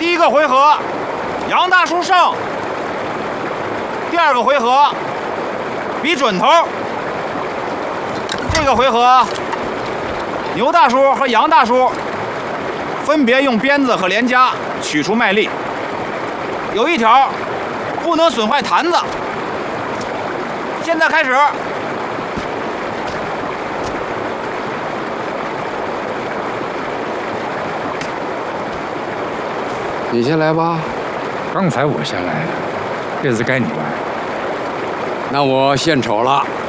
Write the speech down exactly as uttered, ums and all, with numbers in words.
第一个回合，杨大叔胜。第二个回合，比准头。这个回合，牛大叔和杨大叔分别用鞭子和连夹取出麦粒。有一条，不能损坏坛子。现在开始。 你先来吧。 刚才我先来的，这次该你玩。 那我献丑了。